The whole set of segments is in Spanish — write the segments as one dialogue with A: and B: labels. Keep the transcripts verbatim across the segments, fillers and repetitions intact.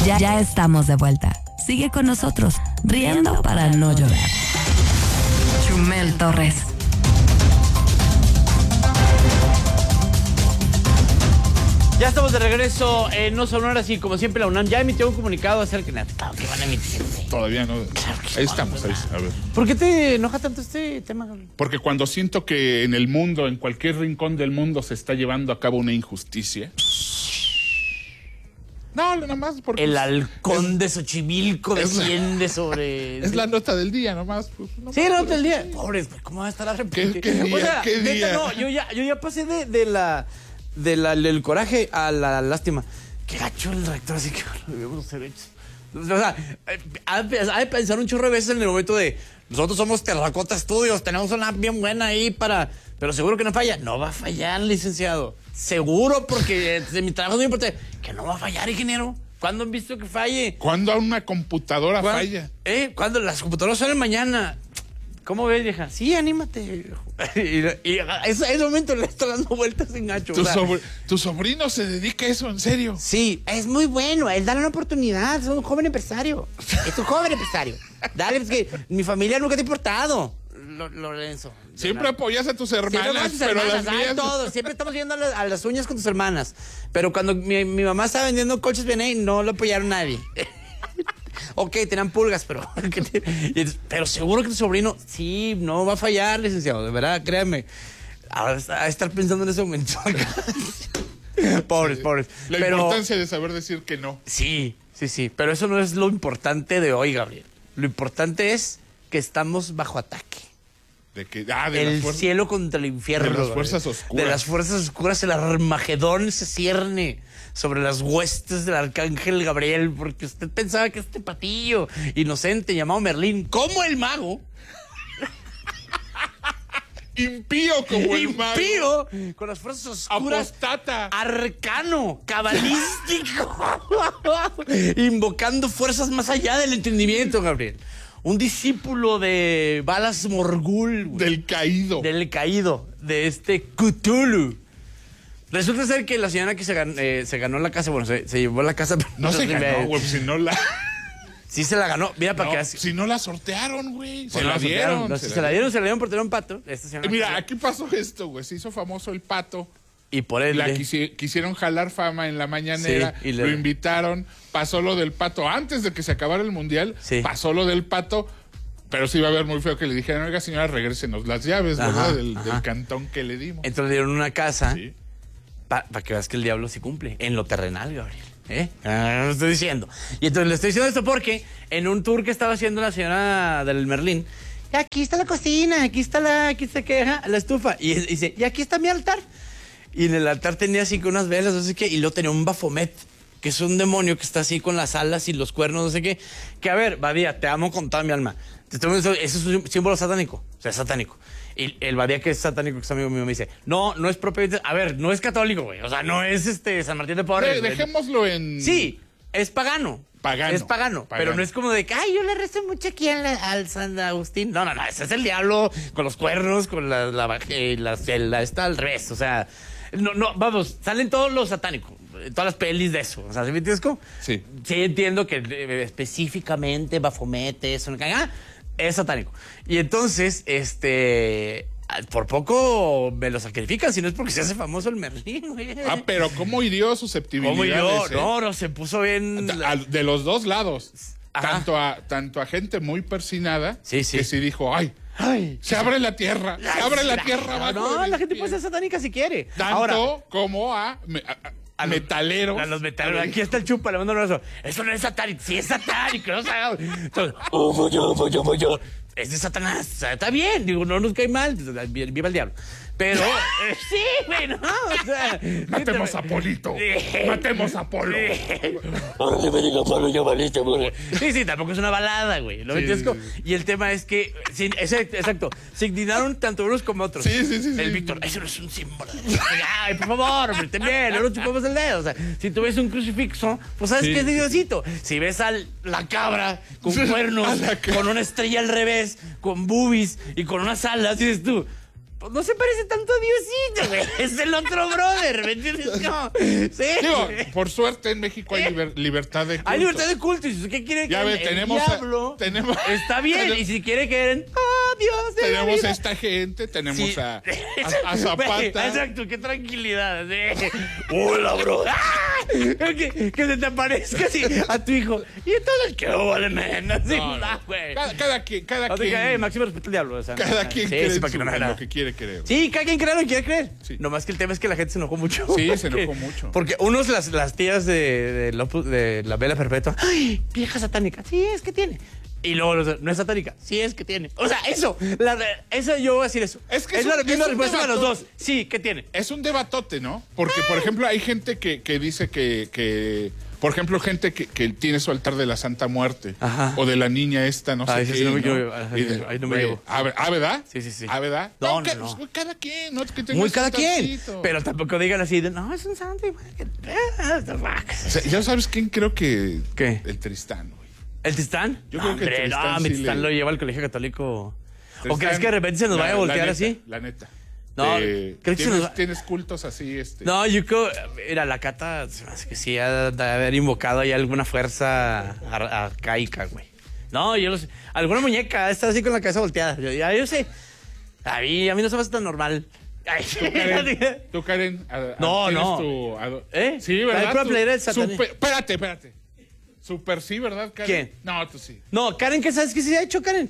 A: Ya, ya estamos de vuelta. Sigue con nosotros, riendo para no llorar. Chumel Torres.
B: Ya estamos de regreso en No Sonoras y como siempre la UNAM ya emitió un comunicado acerca de claro que van a emitir.
C: Todavía no.
B: Claro que
C: Ahí
B: no,
C: estamos, ahí, a ver.
B: ¿Por qué te enoja tanto este tema, Gabriel?
C: Porque cuando siento que en el mundo, en cualquier rincón del mundo se está llevando a cabo una injusticia. No, nada más porque...
B: El halcón
C: es,
B: de Xochimilco desciende sobre...
C: Es la nota del día, nomás. Pues, nomás
B: sí, la nota del día. Pobres, ¿cómo va a estar la
C: ¿Qué, qué día?
B: O sea,
C: ¿Qué
B: neta,
C: día?
B: no, yo ya, yo ya pasé de, de la... De la, del coraje a la lástima. Qué gacho el rector, así que lo debemos hacer hechos. O sea, ha de pensar un chorro de veces en el momento de nosotros somos Terracota Studios, tenemos una bien buena ahí para... Pero seguro que no falla. No va a fallar, licenciado. Seguro, porque de mi trabajo es muy importante. Que no va a fallar, ingeniero. ¿Cuándo han visto que falle?
C: ¿Cuándo una computadora
B: ¿Cuándo?
C: falla?
B: ¿Eh? ¿Cuándo? Las computadoras salen mañana. ¿Cómo ves, vieja? Sí, anímate. Y, y a ese momento le está dando vueltas en gacho.
C: ¿Tu,
B: o sea,
C: sobr ¿Tu sobrino se dedica a eso en serio?
B: sí, es muy bueno. Él dale una oportunidad. Es un joven empresario. Es un joven empresario. Dale, es que mi familia nunca te ha importado. Lo, Lorenzo.
C: Siempre apoyas a tus hermanas,
B: Siempre a tus
C: pero
B: hermanas,
C: las
B: ay,
C: mías...
B: todos. Siempre estamos viendo a las, a las uñas con tus hermanas. Pero cuando mi, mi mamá estaba vendiendo coches B N I, no lo apoyaron nadie. Ok, tenían pulgas, pero... pero seguro que tu sobrino... Sí, no va a fallar, licenciado. De verdad, créanme. Ahora está a estar pensando en ese momento. Pobres, pobres.
C: La
B: pero,
C: importancia de saber decir que no.
B: Sí, sí, sí. Pero eso no es lo importante de hoy, Gabriel. Lo importante es que estamos bajo ataque.
C: De que, ah, de
B: El
C: las fuerzas,
B: cielo contra el infierno.
C: de las fuerzas
B: Gabriel.
C: oscuras.
B: De las fuerzas oscuras, el Armagedón se cierne sobre las huestes del arcángel Gabriel, porque usted pensaba que este patillo inocente llamado Merlín, como el mago,
C: impío como el mago.
B: impío, con las fuerzas oscuras,
C: Apostata.
B: arcano, cabalístico, invocando fuerzas más allá del entendimiento, Gabriel. Un discípulo de Balas Morgul, güey.
C: Del caído.
B: Del caído, de este Cthulhu. Resulta ser que la señora que se ganó, eh, se ganó la casa, bueno, se, se llevó la casa.
C: No se ganó, güey, si no la...
B: Sí se la ganó, mira para
C: No,
B: que hace.
C: si no la sortearon, güey. Se
B: Bueno,
C: la dieron.
B: no,
C: se
B: se,
C: la
B: la dieron, se la dieron por tener un pato. Esta señora
C: Eh, Mira,
B: que-
C: aquí pasó esto, güey. Se hizo famoso el pato.
B: y por él.
C: La quisi- quisieron jalar fama en la mañanera,
B: Sí, y le-
C: lo invitaron, pasó lo del pato. Antes de que se acabara el mundial,
B: Sí.
C: pasó lo del pato, pero sí iba a ver muy feo que le dijeran, oiga señora, regrésenos las llaves,
B: Ajá,
C: ¿verdad? Del,
B: ajá.
C: del cantón que le dimos.
B: Entonces le dieron una casa
C: Sí.
B: para pa que veas que el diablo sí cumple. En lo terrenal, Gabriel. ¿Eh? Ah, lo estoy diciendo. Y entonces le estoy diciendo esto porque en un tour que estaba haciendo la señora del Merlín, aquí está la cocina, aquí está la, aquí está que, ajá, la estufa. Y y dice, y aquí está mi altar. Y en el altar tenía así con unas velas, no sé qué, y luego tenía un Baphomet, que es un demonio que está así con las alas y los cuernos, no sé qué. Que a ver, Badía, te amo con toda mi alma. Te estoy diciendo, eso es un símbolo satánico. O sea, es satánico. Y el Badía, que es satánico, que es amigo mío, me dice, no, no es propiamente... A ver, no es católico, güey. O sea, no es este San Martín de Porres.
C: De-
B: güey.
C: dejémoslo en...
B: Sí, es pagano.
C: Pagano.
B: Es pagano,
C: Pagano.
B: pero no es como de que, ay, yo le rezo mucho aquí al, al San Agustín. No, no, no, ese es el diablo con los cuernos, con la, la, eh, la, la está al revés. O sea, no, no, vamos, salen todos los satánicos, todas las pelis de eso. O sea, ¿sí me entiendes cómo?
C: Sí.
B: Sí entiendo que eh, específicamente Baphomet, eso, ah, es satánico. Y entonces, este... por poco me lo sacrifican, si no es porque se hace famoso el Merlín, güey.
C: Ah, pero ¿cómo hirió susceptibilidades?
B: ¿Cómo yo?
C: eh?
B: No, no, se puso bien...
C: A- De los dos lados.
B: Ajá.
C: Tanto a, tanto a gente muy persinada,
B: Sí, sí.
C: que sí dijo, ay,
B: Ay,
C: se abre la tierra, se abre la tierra abajo.
B: No,
C: de
B: la
C: mis
B: gente
C: pies.
B: puede ser satánica si quiere.
C: Tanto
B: Ahora,
C: como a, me- a- a-
B: a los-
C: metaleros.
B: a los metaleros. Aquí está el chupa, le mando un abrazo. Eso no es satánico. Sí es satánico. No sabemos. Entonces, oh, voy yo, voy yo, voy yo. Es de Satanás. O sea, está bien. Digo, no nos cae mal. Viva el diablo. Pero, eh, sí, güey, no. O sea,
C: Matemos a Polito. Matemos a Polo.
B: Órale, me diga Polo, ya valiste, güey. Sí, sí, tampoco es una balada, güey. ¿Lo
C: Sí,
B: entiendes?
C: sí, sí.
B: Y el tema es que, sí, exacto, exacto, se indignaron tanto unos como otros.
C: Sí, sí, sí,
B: El
C: sí.
B: Víctor, eso no es un símbolo. Ay, por favor, hombre, también, no nos chupamos el dedo. O sea, si tú ves un crucifixo, pues sabes
C: Sí.
B: que es de Diosito. Si ves a la cabra con cuernos,
C: A la cabra.
B: con una estrella al revés, con boobies y con unas alas, dices tú, pues no se parece tanto a Diosito, güey. Es el otro brother, ¿me entiendes? No, sí.
C: Digo, por suerte en México hay liber- libertad de culto.
B: Hay libertad de culto. ¿Y qué quiere que
C: Ya ve,
B: el
C: tenemos a-
B: diablo?
C: tenemos-
B: Está bien.
C: tenemos-
B: Y si quiere que ¡oh, Dios de la
C: Tenemos
B: vida!
C: a esta gente, tenemos
B: Sí.
C: a, a, a Zapata.
B: Güey, exacto, qué tranquilidad. Sí. Hola, bro. ¡Ah! Que, que se te aparezca así a tu hijo. Y entonces, ¿qué vale, men? Así,
C: No, no.
B: nah, güey.
C: Cada, cada quien, cada
B: O sea, que,
C: quien,
B: eh, máximo respeto al diablo. O sea,
C: cada
B: no,
C: quien
B: sí,
C: cree
B: sí,
C: en,
B: para
C: su-
B: que no me
C: en
B: haga
C: lo que quiere creer.
B: Sí, cada quien cree lo que quiere creer.
C: Sí.
B: Nomás que el tema es que la gente se enojó mucho.
C: Sí, se
B: Porque-
C: enojó mucho.
B: Porque unos, las, las tías de, de, Lopu- de la Vela Perpetua, ¡ay, vieja satánica! Sí, es que tiene. Y luego, los- no es satánica. Sí, es que tiene. O sea, eso. La, eso yo voy a decir eso.
C: Es que
B: es
C: es
B: la
C: un-
B: misma
C: es un
B: respuesta de los
C: debatote.
B: dos. Sí, ¿qué tiene?
C: Es un debatote, ¿no? Porque, por ejemplo, hay gente que, que dice que, que, por ejemplo, gente que, que tiene su altar de la Santa Muerte.
B: Ajá.
C: O de la niña esta, no sé
B: Ay, sí,
C: qué.
B: sí, no me
C: ¿no?
B: llevo, ajá,
C: Y de-
B: ahí no me
C: güey,
B: llevo.
C: ¿Ah, ve- ah, verdad?
B: Sí, sí, sí.
C: ¿Ah, verdad?
B: No, no,
C: ca-
B: no.
C: pues, cada quien, ¿no? Que tenga
B: Muy
C: su
B: cada quien.
C: altarcito.
B: Pero tampoco digan así de, no, es un santo. igual que- ah, the rock.
C: O sea, ¿ya sabes quién creo que...?
B: ¿Qué?
C: El Tristán, güey.
B: ¿El Tristán?
C: Yo
B: no,
C: creo que el
B: hombre,
C: Tristán
B: no, mi
C: sí
B: Tristán
C: le-
B: lo lleva al colegio católico. ¿O
C: Tristán,
B: crees que de repente se nos
C: la-
B: vaya a
C: la
B: voltear
C: neta,
B: así?
C: La neta.
B: No,
C: Eh,
B: creo que se
C: tienes,
B: nos va-
C: tienes cultos así, este...
B: No, yo creo, mira, la Cata, se me hace que sí ha de haber invocado ahí alguna fuerza ar- arcaica, güey. No, yo no sé. Alguna muñeca, está así con la cabeza volteada. Yo, ya, yo sé. A mí, a mí no se me hace tan normal. Ay,
C: Tú, Karen, tú, Karen, a- a-
B: No,
C: tienes
B: no.
C: tu ado-
B: ¿Eh?
C: Sí,
B: La
C: ¿verdad?
B: pura
C: Tú-
B: playera del Sataní.
C: super- Espérate, espérate. Super sí, ¿verdad, Karen?
B: ¿Quién?
C: No, tú sí.
B: No, Karen, ¿qué sabes qué se ha hecho, Karen?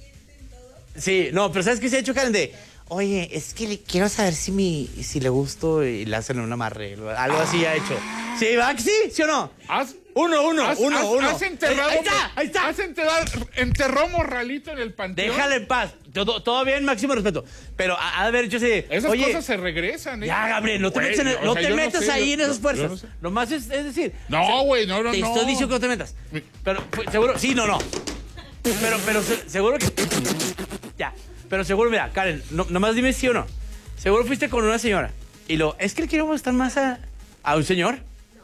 B: Sí, no, pero ¿sabes qué se ha hecho, Karen? De, oye, es que le- quiero saber si mi, si le gusto y le hacen un amarre. Algo así ha hecho. ¿Sí, va que sí? ¿Sí o no?
C: ¿Has,
B: Uno, uno,
C: has-
B: uno,
C: has-
B: uno.
C: has enterrado...
B: Ahí está, ahí está.
C: Has enterrado, enterró morralito en el panteón.
B: Déjale en paz. Todo, todo bien, máximo respeto. Pero ha ha de haber hecho así.
C: Esas
B: oye,
C: cosas se regresan, ¿eh?
B: ya, Gabriel, no te
C: Güey,
B: metas, en el-
C: o
B: no
C: sea,
B: te
C: yo
B: metas
C: sé,
B: ahí
C: yo-
B: en esas
C: yo-
B: fuerzas.
C: yo no sé.
B: Nomás es, es decir.
C: No, güey, no, no,
B: Te
C: no.
B: estoy diciendo que no te metas. Pero pues, seguro, sí, no, no. Pero, pero se- seguro que. Ya. Pero seguro, mira, Karen, no, nomás dime sí o no. Seguro fuiste con una señora. Y lo, es que le quiero gustar más a, a un señor.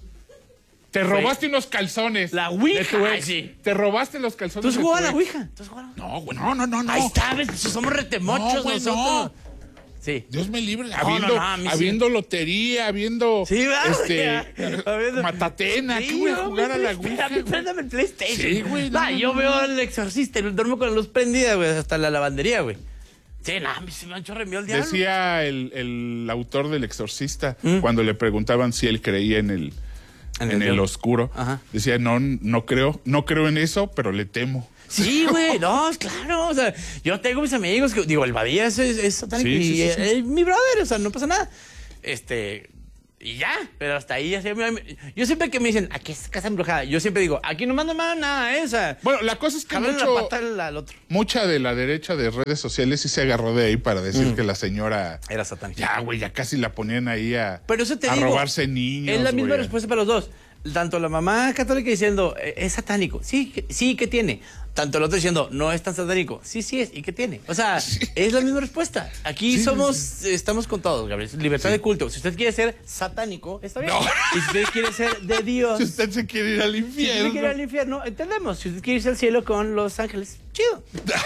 C: Te robaste unos calzones.
B: La ouija,
C: de tu ex.
B: ay, sí.
C: Te robaste los calzones.
B: ¿Tú has
C: de
B: jugado a
C: tu
B: la
C: ex.
B: ouija? ¿Tú has jugado a la ouija?
C: No, güey, no, no, no, no.
B: Ahí está, ves, somos retemochos
C: No, güey,
B: nosotros.
C: no.
B: Sí.
C: Dios me libre.
B: no,
C: habiendo,
B: no, a mí sí.
C: habiendo lotería, habiendo.
B: Sí, va,
C: Este.
B: Habiendo-
C: Matatena.
B: Sí,
C: ¿Qué voy a
B: no,
C: jugar a la
B: güey,
C: ouija?
B: espérame,
C: güey?
B: préndame el PlayStation.
C: Sí, güey, no,
B: Va,
C: no,
B: yo
C: no,
B: veo
C: no.
B: al exorcista y duermo con la luz prendida, güey, hasta la lavandería, güey. Sí, no, a mí se me ha hecho remió el diablo.
C: Decía el, el autor del Exorcista,
B: ¿Mm?
C: cuando le preguntaban si él creía en el,
B: En
C: en
B: el
C: el,
B: diablo.
C: oscuro,
B: Ajá.
C: decía, no, no creo, no creo en eso, pero le temo.
B: Sí, güey, no, claro, o sea, yo tengo mis amigos que, digo, el Badía es, es, es satánico
C: Sí,
B: y
C: sí, sí,
B: es,
C: sí.
B: es mi brother, o sea, no pasa nada. Este, y ya, pero hasta ahí ya se me- yo siempre que me dicen, aquí es casa embrujada, yo siempre digo, aquí no mando nada, eh, o sea,
C: Bueno, la cosa es que
B: jálale
C: mucho,
B: la pata al, al otro.
C: mucha de la derecha de redes sociales sí se agarró de ahí para decir que la señora...
B: Era satánico.
C: Ya, güey, ya casi la ponían ahí a,
B: Pero eso te
C: a
B: digo,
C: robarse niños.
B: es la misma
C: güey.
B: respuesta para los dos. Tanto la mamá católica diciendo, "Eh, es satánico. Sí, que- sí, ¿qué tiene? Tanto el otro diciendo, no es tan satánico. Sí, sí es. ¿Y qué tiene? O sea, es la misma respuesta. Aquí
C: Sí,
B: somos, estamos con todos, Gabriel. Libertad de culto. Si usted quiere ser satánico, está bien.
C: No.
B: Y si usted quiere ser de Dios,
C: Si
B: si
C: usted se quiere ir al
B: usted
C: infierno.
B: quiere ir al infierno, entendemos. Si usted quiere irse al cielo con los ángeles, chido.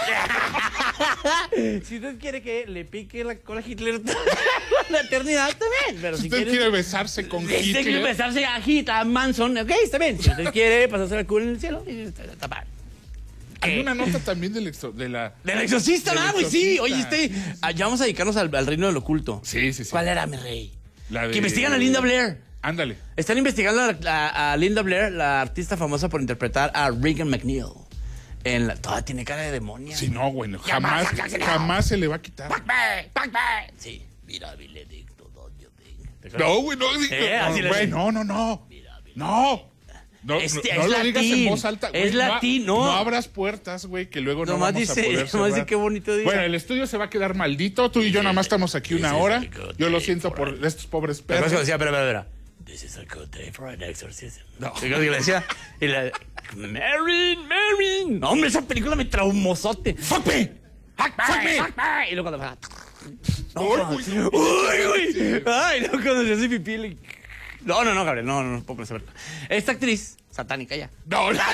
B: Si usted quiere que le pique la cola a Hitler la eternidad, también. Pero
C: Si
B: si
C: usted
B: quiere...
C: quiere besarse con
B: Si usted quiere
C: Hitler.
B: besarse a Hit, a Manson, ok, está bien. Si usted quiere pasarse la culo en el cielo, está, está padre.
C: Hay una nota también del exo- de la...
B: Del exorcista,
C: Del
B: ¿no, güey? Sí,
C: exorcista.
B: oye, este, ah, ya vamos a dedicarnos al, al reino del oculto.
C: Sí, sí, sí.
B: ¿Cuál era, mi rey?
C: La de-
B: Que investigan a Linda Blair.
C: Ándale.
B: Están investigando a, a- a Linda Blair, la artista famosa por interpretar a Regan McNeil. En la, toda tiene cara de demonia.
C: Si no, güey, no,
B: Jamás,
C: jamás,
B: jamás.
C: jamás se le va a quitar.
B: Sí, mira, Benedicto, don't you think?
C: No, güey, no, digo,
B: Eh, así
C: no,
B: le
C: güey,
B: hace.
C: no, no, no. No. No,
B: Este,
C: no, no
B: es
C: lo digas
B: latín.
C: en voz alta, güey.
B: Es
C: no,
B: latín, no.
C: No abras puertas, güey, que luego no
B: Nomás
C: vamos a
B: dice-
C: poder
B: nomás
C: cerrar.
B: dice qué bonito día.
C: Bueno, el estudio se va a quedar maldito. Tú y yo nada más estamos aquí una
B: This is
C: hora.
B: a good
C: Yo lo
B: day
C: siento
B: for
C: por estos pobres
B: Pero
C: perros.
B: que decía, pero, pero, pero. This is a good day for an exorcism. No. ¿Qué cosa que le decía? Y la. Marin, Marin. No, hombre, esa película me traumosote.
C: ¡Fuck me!
B: Fuck me, fuck me. Y luego cuando. No,
C: Ay, güey, no.
B: uy, güey. Ay, luego cuando se hace pipí. le- No, no, no, Gabriel, no, no, no puedo saberlo. Esta actriz, satánica ya.
C: No, no.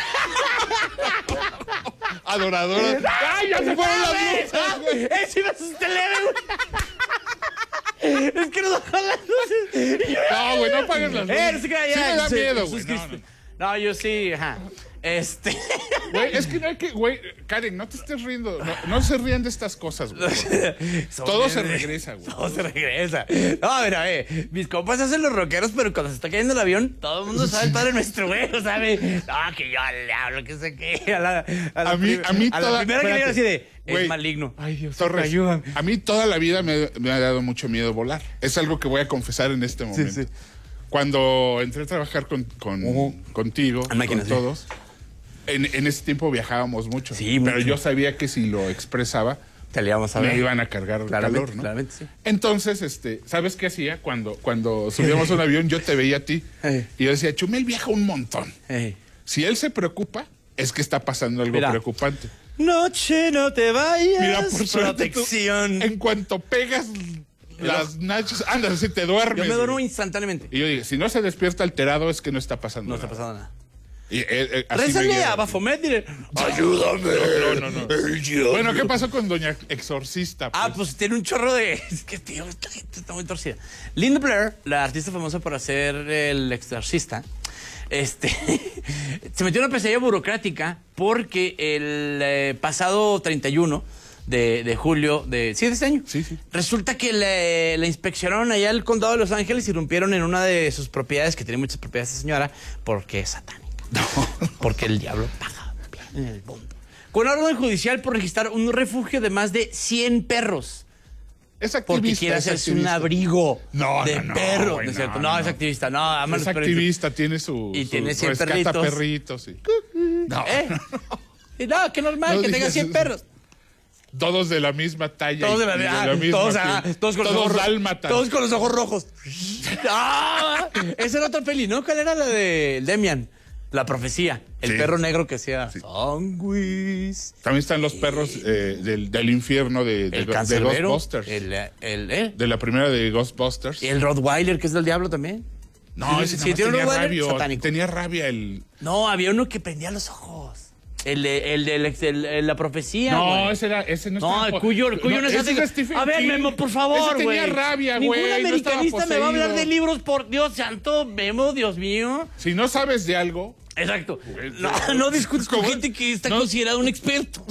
C: Adoradora. ¡Ay, ya se fueron las luces, güey!
B: ¡Eh, sí me asusté leve, güey! Es que no apagan las luces.
C: No, güey, no apagues las luces.
B: Eh, no se crea,
C: Sí
B: ya,
C: me da
B: sí,
C: miedo,
B: Jesús
C: güey. No,
B: Cristo.
C: no.
B: No, yo sí, ajá. Este.
C: Güey, es que no hay que, güey, Karen, no te estés riendo. No, no se rían de estas cosas, güey. Todo se regresa, güey.
B: Todo se regresa. No, a ver, a ver. Mis compas hacen los rockeros, pero cuando se está cayendo el avión, todo el mundo sabe el Padre Nuestro, güey. ¿Sabe? No, que yo le hablo, que sé qué. A la, a la
C: A mí,
B: prim-
C: a mí
B: a
C: toda...
B: la primera que le digo
C: espérate.
B: así de.
C: Güey,
B: Es maligno. Ay, Dios,
C: Torres,
B: ayúdame.
C: a mí toda la vida me, me ha dado mucho miedo volar. Es algo que voy a confesar en este momento.
B: sí.
C: Cuando entré a trabajar con, con-
B: Ujú.
C: contigo,
B: En máquinas,
C: con
B: sí.
C: todos, en, en ese tiempo viajábamos mucho.
B: Sí,
C: pero
B: mucho.
C: yo sabía que si lo expresaba,
B: Te le íbamos a ver.
C: me iban a cargar el
B: Claramente,
C: calor, ¿no?
B: claramente, sí.
C: Entonces, este, ¿sabes qué hacía? Cuando, cuando subíamos a un avión, yo te veía a ti.
B: Ey.
C: Y yo decía, Chumel viaja un montón.
B: Ey.
C: Si él se preocupa, es que está pasando algo
B: Mira.
C: preocupante.
B: Noche, no te vayas.
C: Mira, por suerte, tú,
B: protección.
C: en cuanto pegas las nachos, anda, si te duermes.
B: Yo me duermo
C: güey.
B: instantáneamente.
C: Y yo digo, si no se despierta alterado, es que no está pasando
B: No
C: nada.
B: está pasando nada.
C: Y, eh, eh, así me
B: Rézale
C: guía.
B: a Baphomet, dile. Ayúdame.
C: No, no, no. Bueno, ¿qué pasó con Doña Exorcista?
B: Ah, pues tiene un chorro de. Es que, tío, esta gente está muy torcida. Linda Blair, la artista famosa por hacer El Exorcista, este, se metió en una pesadilla burocrática porque el eh, pasado treinta y uno de, de julio de, sí, de este año,
C: Sí, sí.
B: resulta que le, le inspeccionaron allá el condado de Los Ángeles y irrumpieron en una de sus propiedades, que tiene muchas propiedades esta señora, porque es satánica. Porque el diablo paga bien en el mundo. Con orden judicial por registrar un refugio de más de cien perros.
C: Es activista.
B: Porque quiere
C: es
B: hacerse un
C: activista.
B: abrigo
C: No,
B: de
C: no, no,
B: perros.
C: güey,
B: ¿No es cierto?
C: no,
B: No,
C: no,
B: es
C: no.
B: activista. No, ama
C: Es
B: los perritos.
C: activista, tiene su.
B: Y
C: su-
B: tiene cien
C: rescata
B: perritos.
C: perritos. Sí. No,
B: ¿Eh? Y no, qué normal
C: No
B: que tenga
C: digas
B: cien
C: eso.
B: perros.
C: La de la misma talla.
B: Todos
C: y-
B: de la,
C: y
B: ah,
C: la misma
B: todos,
C: piel.
B: ah, todos con los
C: Todos
B: ojos ro-
C: dálmatas.
B: Todos con los ojos rojos. Ah, esa era otra peli, ¿no? ¿Cuál era la de Demian? La profecía. El
C: Sí.
B: perro negro que hacía sanguis.
C: También están los perros eh, del, del infierno de, de,
B: El
C: de
B: cancerbero.
C: Ghostbusters.
B: El, el, eh.
C: De la primera de Ghostbusters.
B: Y el Rottweiler, que es del diablo también.
C: No,
B: Sí,
C: ese
B: sí,
C: nada más
B: tiene un
C: tenía
B: Rottweiler
C: rabia.
B: satánico.
C: Tenía rabia el...
B: No, había uno que prendía los ojos. El de, el de el- el- el- la profecía,
C: No,
B: güey.
C: ese era, ese no
B: No,
C: estaba-
B: el cuyo, el cuyo no, es
C: ese
B: satánico.
C: era Stephen
B: A ver,
C: King.
B: Memo, por favor,
C: Ese
B: güey.
C: tenía rabia,
B: Ningún
C: güey. no estaba
B: americanista me va a hablar de
C: poseído.
B: libros, por Dios santo. Memo, Dios mío.
C: Si no sabes de algo...
B: Exacto.
C: Güey,
B: No,
C: no.
B: no discutes con
C: ¿Cómo?
B: gente que está
C: No.
B: considerado un experto.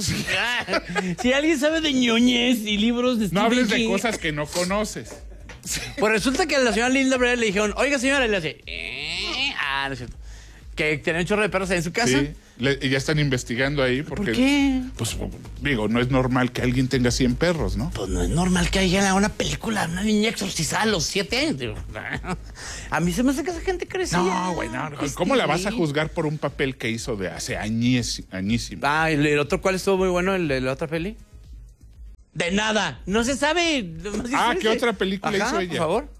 B: Si alguien sabe de ñoñez y libros de
C: No
B: Stephen
C: hables de
B: King,
C: cosas que no conoces.
B: pues resulta que a la señora Linda Blair le dijeron, oiga señora, y le hace, "Eh". Ah, no es cierto. Que tenía un chorro de perros ahí en su casa.
C: Sí, le- y ya están investigando ahí porque...
B: ¿Por qué?
C: Pues digo, no es normal que alguien tenga cien perros, ¿no?
B: Pues no es normal que haya una película, una niña exorcizada a los siete años. Digo, a mí se me hace que esa gente crecía.
C: No, güey, no. ¿Cómo la vas a juzgar por un papel que hizo de hace añes, añísimo?
B: Ah, ¿el, el otro cuál estuvo muy bueno, el de la otra peli? De nada. No se sabe. No se
C: Ah,
B: sabe.
C: ¿qué otra película
B: Ajá,
C: hizo ella?
B: por favor.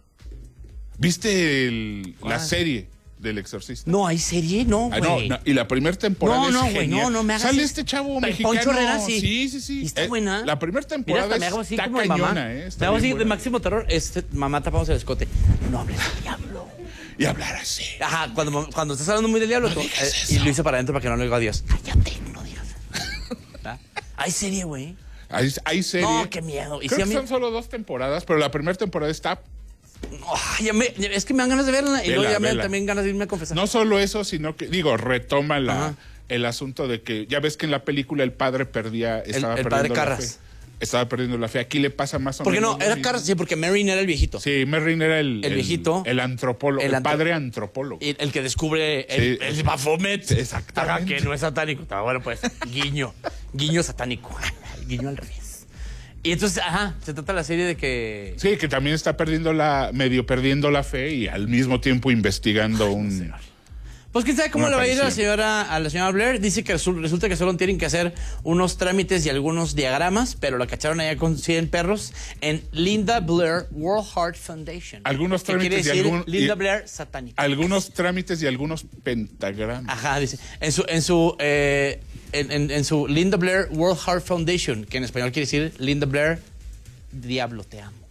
C: ¿Viste el- la
B: ¿Cuál?
C: serie del Exorcista?
B: No, hay serie, no,
C: Ah,
B: güey.
C: no, no, y la primera temporada
B: No,
C: es
B: no, güey,
C: genial.
B: no, no me hagas
C: Sale
B: eso.
C: este chavo
B: Pe-
C: mexicano.
B: Poncho Herrera, sí.
C: Sí, sí, sí.
B: ¿Y está
C: Eh,
B: buena?
C: La primera
B: Mira,
C: temporada
B: hasta me hago así
C: está
B: como de
C: cañona,
B: mamá.
C: ¿eh? Está
B: me hago
C: bien
B: así de
C: buena.
B: máximo terror. Este, mamá, tapamos el escote. No hables del diablo.
C: Y hablar así.
B: Ajá, cuando, cuando estás hablando muy del diablo, tú,
C: digas
B: eh,
C: eso.
B: y lo hice para adentro para que no le oiga a Dios. Cállate, no digas. ¿Ah? Hay serie, güey.
C: Hay, hay serie.
B: No, qué miedo. Y
C: Creo
B: sí, a
C: que
B: mí-
C: son solo dos temporadas, pero la primera temporada está...
B: Ay, ya me- ya- es que me dan ganas de verla y
C: Vela,
B: luego ya me dan
C: vela.
B: también ganas de irme a confesar.
C: No solo eso, sino que, digo, retoma la,
B: Ajá.
C: el asunto de que ya ves que en la película el padre perdía, estaba
B: el
C: perdiendo
B: padre
C: la
B: Carras.
C: fe. Estaba perdiendo la fe. Aquí le pasa más o
B: ¿Por qué
C: menos.
B: no?
C: lo
B: Era
C: mismo.
B: Carras, sí, porque Merrin era el viejito.
C: Sí, Merrin era el,
B: El viejito.
C: El antropólogo.
B: El
C: El,
B: antro-
C: padre antropólogo.
B: Y el que descubre el,
C: Sí.
B: el Baphomet.
C: Exactamente.
B: Ajá, que no es satánico. Está bueno, pues. Guiño. Guiño satánico. Guiño al revés. Y entonces, ajá, se trata la serie de que.
C: Sí, que también está perdiendo la, medio perdiendo la fe y al mismo tiempo investigando un.
B: Pues quién sabe cómo
C: Una
B: le va a ir a la
C: aparición.
B: señora, a la señora Blair. Dice que resu- resulta que solo tienen que hacer unos trámites y algunos diagramas, pero la cacharon allá con cien perros en Linda Blair World Heart Foundation.
C: Algunos
B: que quiere
C: trámites y
B: decir
C: algún-
B: Linda
C: y-
B: Blair satánica.
C: Algunos trámites y algunos pentagramas.
B: Ajá, dice. En su, en su, eh, en, en- en su Linda Blair World Heart Foundation, que en español quiere decir Linda Blair, Diablo te amo.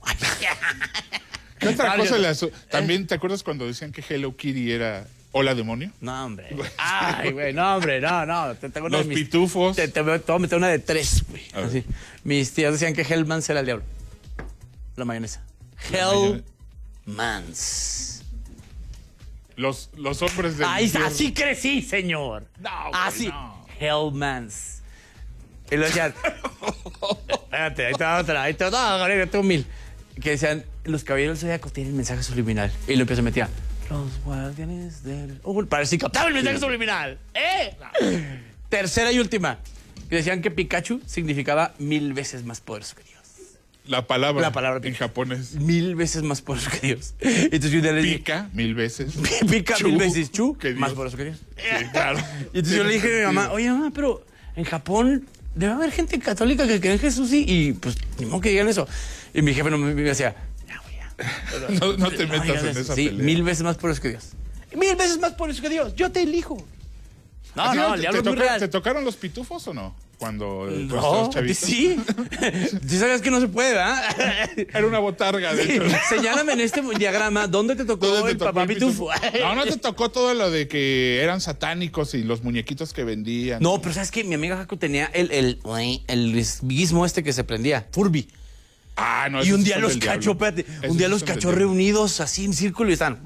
C: ¿Qué otra
B: Vale.
C: cosa le aso- También, ¿te acuerdas cuando decían que Hello Kitty era Hola Demonio?
B: No, hombre. Ay, güey, no, hombre, no, no. Te tengo una
C: Los
B: de mis-
C: pitufos.
B: Te, te, voy te voy a meter una de tres, güey.
C: A ver.
B: Así. Mis tías decían que Hellman era el diablo. La mayonesa. Hellmans.
C: Los, los hombres del
B: Ay,
C: infierno.
B: así crecí, señor.
C: No, güey,
B: Así.
C: no.
B: Hellmans. Y lo decían. Espérate, ahí te va otra. Ahí te va otra. No, tú mil. Que decían, los caballeros del Zodíaco tienen mensaje subliminal. Y lo empieza a meter. Los guardianes del. Uh, parece que captaba el mensaje subliminal. ¿Eh? No. Tercera y última. Que decían que Pikachu significaba mil veces más poderoso que Dios.
C: La palabra,
B: La palabra
C: en
B: pica.
C: japonés.
B: Mil veces más poderoso que Dios. Entonces yo le dije.
C: Pica mil veces.
B: Pica
C: Chu,
B: mil veces. Chu,
C: que Dios.
B: más poderoso que Dios.
C: Sí, claro.
B: Y entonces yo le dije a mi mamá, oye mamá, pero en Japón debe haber gente católica que cree en Jesús y, y pues ni modo que digan eso. Y mi jefe no me, me decía, ya, güey, ya.
C: No, no te
B: No
C: metas
B: digas
C: en
B: eso.
C: esa
B: Sí,
C: pelea.
B: mil veces más poderoso que Dios. Mil veces más poderoso que Dios. Yo te elijo. No,
C: ¿A ti
B: no,
C: te,
B: el
C: te
B: diablo es muy
C: toca-
B: real.
C: ¿Te tocaron los pitufos o no? Cuando eh, tú
B: No,
C: estabas chavito.
B: sí. Sí sabes que no se puede, ¿verdad?
C: Era una botarga, de
B: Sí.
C: hecho.
B: Señálame en este diagrama dónde te tocó
C: ¿Dónde te
B: el
C: tocó
B: papá
C: el
B: pitufo.
C: No, no te tocó todo lo de que eran satánicos y los muñequitos que vendían.
B: No, pero ¿sabes qué? Mi amiga Jaco tenía el, el, el gizmo este que se prendía, Furby.
C: Ah, no.
B: Y
C: esos
B: un día
C: son
B: los
C: del
B: cachó,
C: diablo.
B: espérate,
C: Esos
B: un día
C: sí
B: los
C: son del
B: cachó
C: diablo.
B: reunidos así en círculo y están...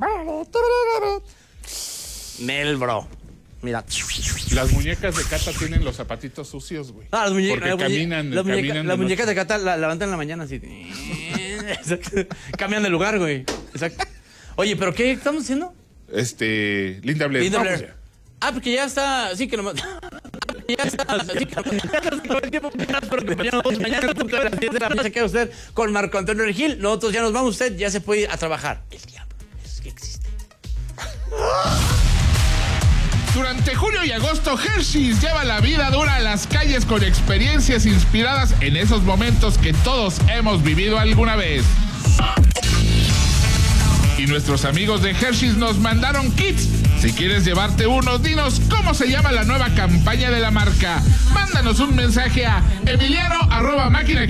B: Nel, bro. Mira.
C: Las muñecas de Cata tienen los zapatitos sucios, güey.
B: Ah, las muñecas,
C: Porque
B: las muñe-
C: caminan,
B: las muñeca-
C: caminan.
B: las
C: de
B: muñecas
C: noche.
B: de Cata la levantan en la mañana así. Exacto. Cambian de lugar, güey. Exacto. Oye, ¿pero qué estamos haciendo?
C: Este, Linda Blair.
B: Linda
C: Vamos
B: Blair.
C: ya.
B: Ah, porque ya está... Sí, que nomás... Ya está... Sí, que nomás... Ya está todo el tiempo. Pero que mañana, mañana, a punto de las diez de la mañana se queda usted con Marco Antonio Regil. Nosotros ya nos vamos. Usted ya se puede ir a trabajar. El diablo es que existe.
C: Durante julio y agosto, Hershey's lleva la vida dura a las calles con experiencias inspiradas en esos momentos que todos hemos vivido alguna vez. Y nuestros amigos de Hershey's nos mandaron kits. Si quieres llevarte uno, dinos cómo se llama la nueva campaña de la marca. Mándanos un mensaje a emiliano arroba máquina